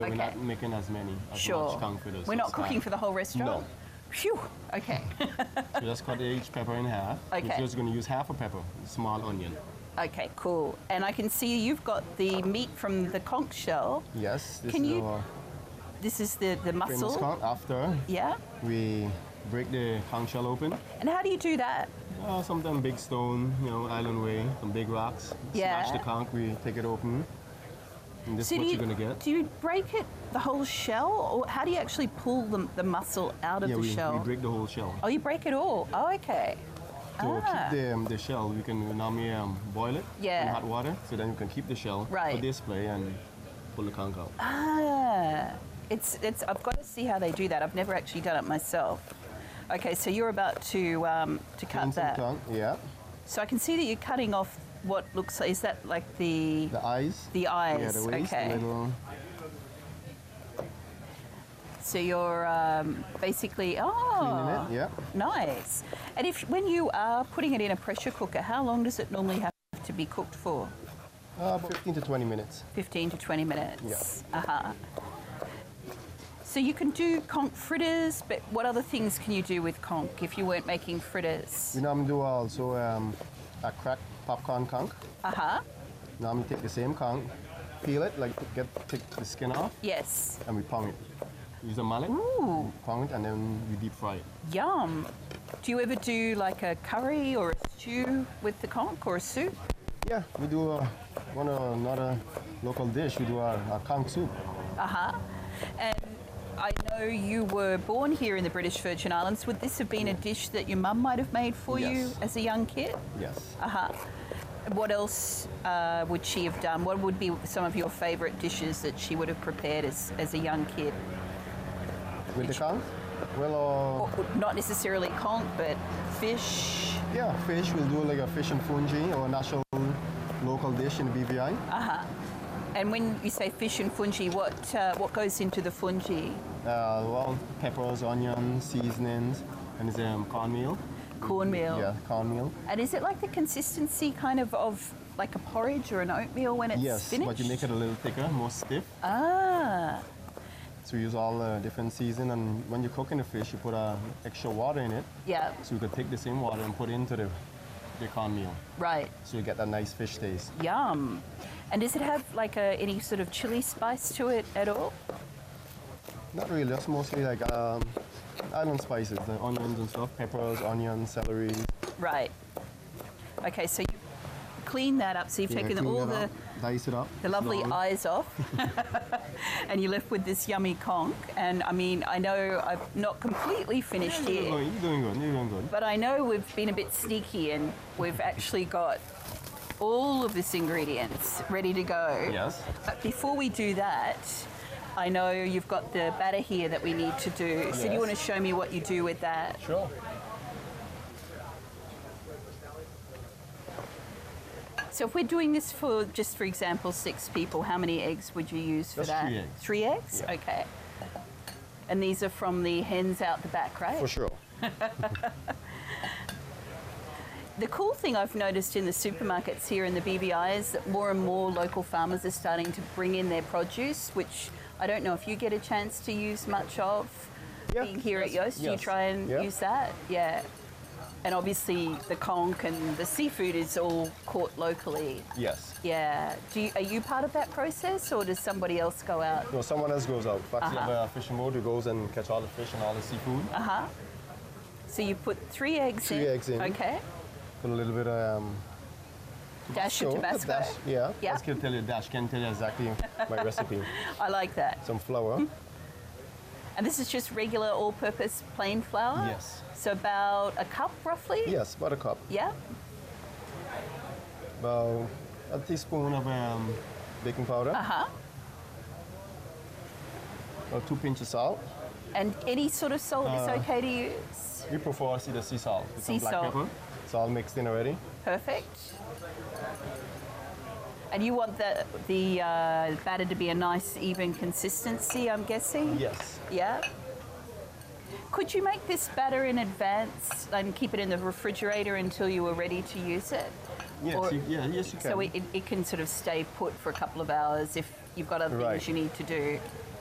We're not making as many as much conch fritters. We're not cooking for the whole restaurant? No. Phew, okay. So just cut each pepper in half. Okay. We're just going to use half a pepper, small onion. Okay, cool. And I can see you've got the meat from the conch shell. Yes. This is the muscle? Famous conch. After we break the conch shell open. And how do you do that? Sometimes big stone, island way, some big rocks. Yeah. Smash the conch, we take it open. And this is what you're going to get. Do you break it, the whole shell? Or how do you actually pull the muscle out of the shell? Yeah, we break the whole shell. Oh, you break it all? Oh, okay. To keep the shell, we can normally boil it in hot water, so then you can keep the shell for display and pull the conch out. I've got to see how they do that. I've never actually done it myself. Okay, so you're about to cut that. Conch, yeah. So I can see that you're cutting off what looks like, is that like the eyes? The eyes. Yeah, the waist, okay. So you're basically cleaning it, nice. And when you are putting it in a pressure cooker, how long does it normally have to be cooked for? 15 to 20 minutes. 15 to 20 minutes. Yeah. So you can do conch fritters, but what other things can you do with conch if you weren't making fritters? We normally do also a cracked popcorn conch. Normally take the same conch, peel it, take the skin off. Yes. And we pound it. Use a mallet. Ooh. Pound it and then we deep fry it. Yum. Do you ever do like a curry or a stew with the conch or a soup? Yeah, we do another local dish. We do a conch soup. And I know you were born here in the British Virgin Islands. Would this have been a dish that your mum might have made for you as a young kid? Yes. What else would she have done? What would be some of your favourite dishes that she would have prepared as a young kid? With the conch? Well, not necessarily conch, but fish. Yeah, fish. We'll do like a fish and fungi or a national local dish in the BVI. And when you say fish and fungi, what goes into the fungi? Well, peppers, onions, seasonings, and it's cornmeal. Cornmeal? Yeah, cornmeal. And is it like the consistency kind of like a porridge or an oatmeal when it's finished? Yes, but you make it a little thicker, more stiff. So we use all the different season, and when you're cooking the fish, you put extra water in it. Yeah. So you could take the same water and put it into the cornmeal. Right. So you get that nice fish taste. Yum. And does it have like any sort of chili spice to it at all? Not really. That's mostly like island spices, the onions and stuff, peppers, onions, celery. Right. Okay, so you clean that up. So you've taken all dice it up, the lovely eyes off, and you're left with this yummy conch. And I mean, I know I've not completely finished here. You're doing good. You're doing good. But I know we've been a bit sneaky, and we've actually got all of this ingredients ready to go. Yes. But before we do that, I know you've got the batter here that we need to do. So do you want to show me what you do with that? Sure. So if we're doing this for, just for example, 6 people, how many eggs would you use for that? 3 eggs. 3 eggs? Yeah. Okay. And these are from the hens out the back, right? For sure. The cool thing I've noticed in the supermarkets here in the BVI is that more and more local farmers are starting to bring in their produce, which I don't know if you get a chance to use much of being here at Yoast. Do you try and use that? Yeah. And obviously the conch and the seafood is all caught locally. Yes. Yeah. Are you part of that process, or does somebody else go out? No, someone else goes out. Actually, have a fishing boat who goes and catch all the fish and all the seafood. So you put 3 eggs in. 3 eggs in. Okay. Put a little bit of dash of Tabasco. Yeah. Dash can tell you exactly my recipe. I like that. Some flour. And this is just regular all-purpose plain flour? Yes. So about a cup, roughly? Yes, about a cup. Yeah. About a teaspoon of baking powder. About 2 pinches of salt. And any sort of salt is okay to use? We prefer the sea salt. With sea some black salt. pepper. It's all mixed in already. Perfect. And you want the batter to be a nice, even consistency, I'm guessing? Yes. Yeah. Could you make this batter in advance and keep it in the refrigerator until you were ready to use it? Yes, yes, you can. So it can sort of stay put for a couple of hours if you've got other things you need to do.